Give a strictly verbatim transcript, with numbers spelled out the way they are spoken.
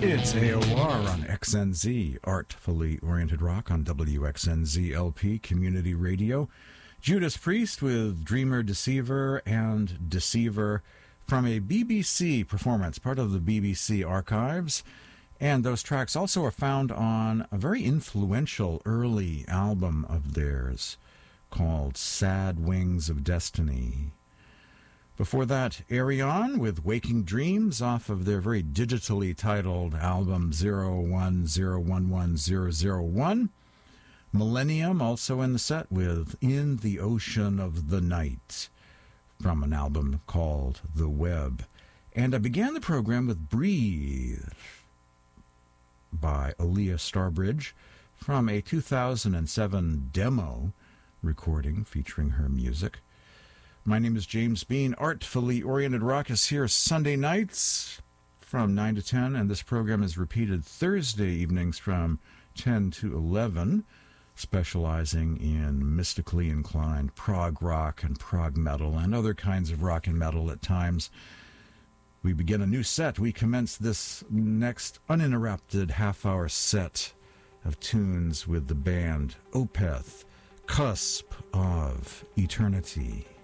It's A O R on X N Z, Artfully Oriented Rock on W X N Z L P Community Radio. Judas Priest with Dreamer, Deceiver, and Deceiver from a B B C performance, part of the B B C archives. And those tracks also are found on a very influential early album of theirs called Sad Wings of Destiny. Before that, Ayreon with Waking Dreams off of their very digitally titled album zero one zero one one zero zero one. Millennium also in the set with In the Ocean of the Night from an album called The Web. And I began the program with Breathe by Aaliyah Starbridge from a two thousand seven demo recording featuring her music. My name is James Bean. Artfully Oriented Rock is here Sunday nights from nine to ten, and this program is repeated Thursday evenings from ten to eleven, specializing in mystically inclined prog rock and prog metal and other kinds of rock and metal at times. We begin a new set. We commence this next uninterrupted half-hour set of tunes with the band Opeth, Cusp of Eternity.